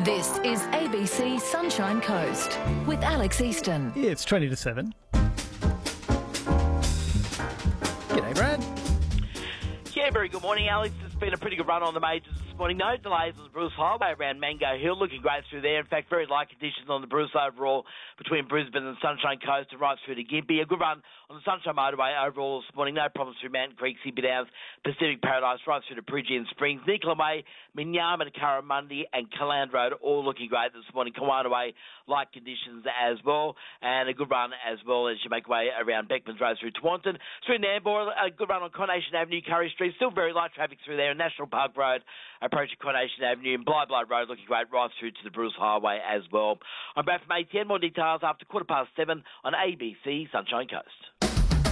This is ABC Sunshine Coast with Alex Easton. Yeah, it's 20 to 7. G'day, Brad. Yeah, very good morning, Alex. It's been a pretty good run on the majors this morning. No delays on the Bruce Highway around Mango Hill. Looking great through there. In fact, very light conditions on the Bruce overall between Brisbane and Sunshine Coast and right through to Gympie. A good run on the Sunshine Motorway overall this morning. No problems through Mountain Creek, Sippy Downs, Pacific Paradise, right through to Bridgie Springs. Nicola Way, Minyama to Curramundi and Caland Road all looking great this morning. Kawana Way, light conditions as well. And a good run as well as you make way around Beckman's Road through Taunton. Through Nambour, a good run on Coronation Avenue, Curry Street. Still very light traffic through there. National Park Road, approaching Coronation Avenue, and Bly Road looking great right through to the Bruce Highway as well. I'm Brad from ATN. More details after 7:15 on ABC Sunshine Coast.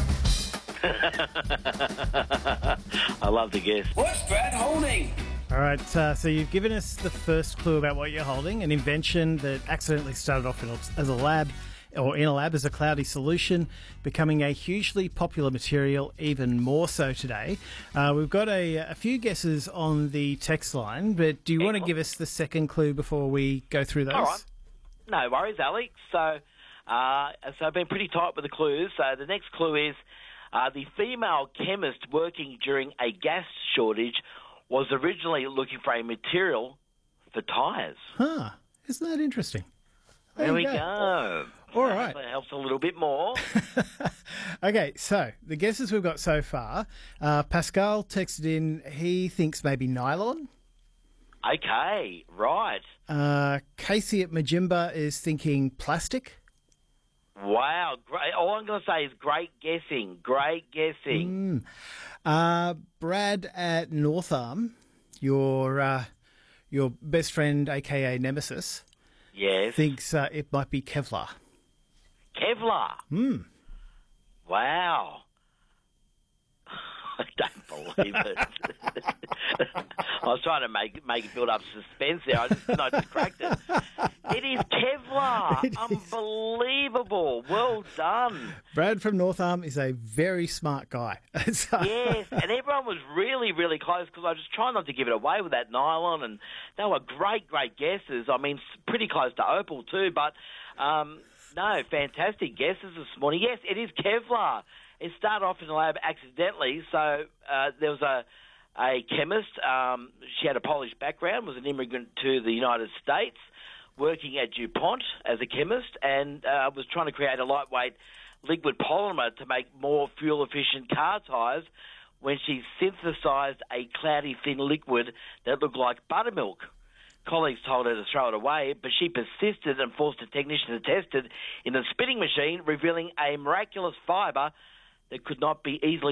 I love the guess. What's Brad holding? All right, so you've given us the first clue about what you're holding, an invention that accidentally started off as a lab, or in a lab as a cloudy solution, becoming a hugely popular material, even more so today. We've got a few guesses on the text line, but do you want to give us the second clue before we go through those? All right. No worries, Alex. So I've been pretty tight with the clues. So the next clue is the female chemist working during a gas shortage was originally looking for a material for tyres. Huh. Isn't that interesting? There we go. All right. That helps a little bit more. Okay, so the guesses we've got so far. Pascal texted in, he thinks maybe nylon. Okay, right. Casey at Majimba is thinking plastic. Wow, great. All I'm going to say is great guessing. Great guessing. Brad at North Arm, your best friend, a.k.a. Nemesis, Yes. thinks it might be Kevlar. Kevlar. Wow. I don't believe it. I was trying to make it build up suspense there. I just cracked it. It is Kevlar. It is. Unbelievable. Well done. Brad from North Arm is a very smart guy. So- Yes, and everyone was really, really close because I was just trying not to give it away with that nylon, and they were great guesses. I mean, pretty close to Opal too, but no, fantastic guesses this morning. Yes, it is Kevlar. It started off in the lab accidentally, so there was a chemist. She had a Polish background, was an immigrant to the United States, working at DuPont as a chemist, and was trying to create a lightweight liquid polymer to make more fuel-efficient car tyres when she synthesised a cloudy, thin liquid that looked like buttermilk. Colleagues told her to throw it away, but she persisted and forced a technician to test it in a spinning machine, revealing a miraculous fibre that could not be easily